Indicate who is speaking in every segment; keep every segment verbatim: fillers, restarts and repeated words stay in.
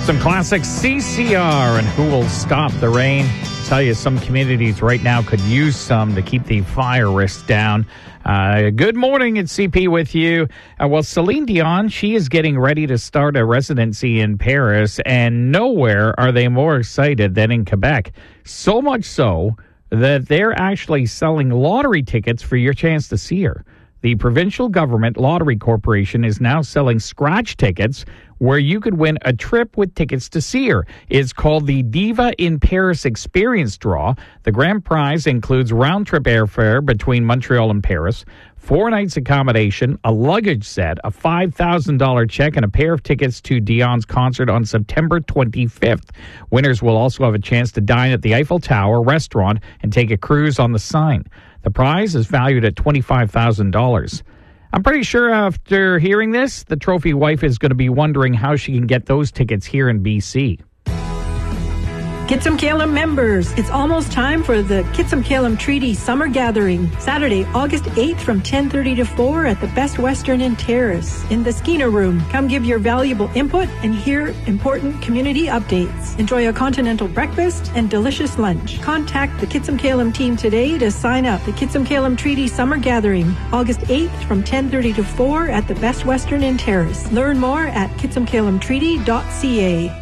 Speaker 1: Some classic C C R and Who Will Stop the Rain. I'll tell you, some communities right now could use some to keep the fire risk down. Uh, good morning, it's C P with you. Uh, well, Celine Dion, she is getting ready to start a residency in Paris, and nowhere are they more excited than in Quebec. So much so that they're actually selling lottery tickets for your chance to see her. The provincial government lottery corporation is now selling scratch tickets where you could win a trip with tickets to see her. It's called the Diva in Paris Experience Draw. The grand prize includes round-trip airfare between Montreal and Paris, four nights accommodation, a luggage set, a five thousand dollars check, and a pair of tickets to Dion's concert on September twenty-fifth. Winners will also have a chance to dine at the Eiffel Tower restaurant and take a cruise on the Seine. The prize is valued at twenty-five thousand dollars. I'm pretty sure after hearing this, the trophy wife is going to be wondering how she can get those tickets here in B C.
Speaker 2: Kitsum Kalem members, it's almost time for the Kitsum Kalem Treaty Summer Gathering, Saturday, August eighth from ten thirty to four at the Best Western in Terrace in the Skeena Room. Come give your valuable input and hear important community updates. Enjoy a continental breakfast and delicious lunch. Contact the Kitsum Kalem team today to sign up. The Kitsum Kalem Treaty Summer Gathering, August eighth from ten thirty to four at the Best Western in Terrace. Learn more at kitsum kalem treaty dot c a.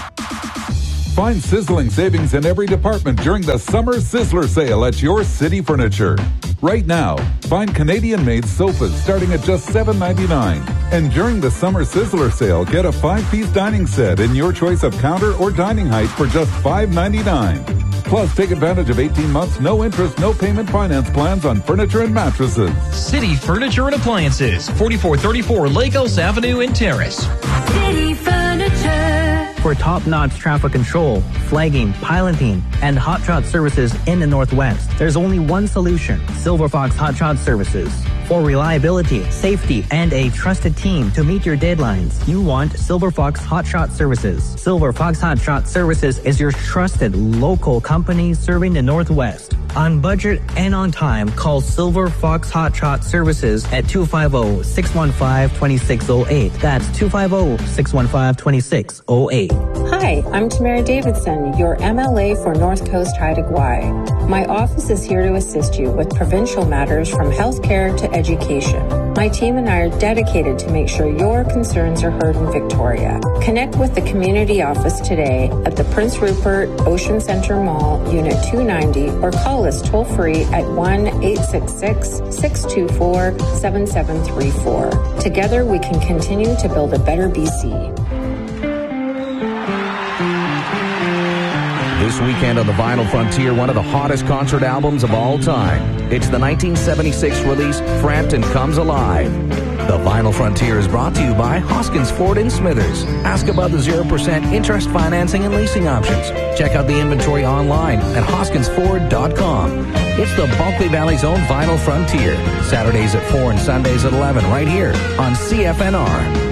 Speaker 3: Find sizzling savings in every department during the Summer Sizzler Sale at your City Furniture. Right now, find Canadian-made sofas starting at just seven ninety-nine. And during the Summer Sizzler Sale, get a five-piece dining set in your choice of counter or dining height for just five ninety-nine. Plus, take advantage of eighteen months, no interest, no payment finance plans on furniture and mattresses.
Speaker 4: City Furniture and Appliances, forty-four thirty-four Lagos Avenue in Terrace.
Speaker 5: City Furniture.
Speaker 6: For top-notch traffic control, flagging, piloting, and hot shot services in the Northwest, there's only one solution: Silver Fox Hot Shot Services. For reliability, safety, and a trusted team to meet your deadlines, you want Silver Fox Hot Shot Services. Silver Fox Hot Shot Services is your trusted local company serving the Northwest. On budget and on time, call Silver Fox Hot Shot Services at two five zero, six one five, two six zero eight. That's two five zero, six one five, two six zero eight.
Speaker 7: Hi, I'm Tamara Davidson, your M L A for North Coast Haida Gwaii. My office is here to assist you with provincial matters from healthcare to education. My team and I are dedicated to make sure your concerns are heard in Victoria. Connect with the community office today at the Prince Rupert Ocean Center Mall, Unit two ninety, or call us toll-free at one eight six six, six two four, seven seven three four. Together we can continue to build a better B C.
Speaker 8: This weekend on the Vinyl Frontier, one of the hottest concert albums of all time. It's the nineteen seventy-six release, Frampton Comes Alive. The Vinyl Frontier is brought to you by Hoskins Ford in Smithers. Ask about the zero percent interest financing and leasing options. Check out the inventory online at hoskins ford dot com. It's the Bulkley Valley's own Vinyl Frontier. Saturdays at four and Sundays at eleven right here on C F N R.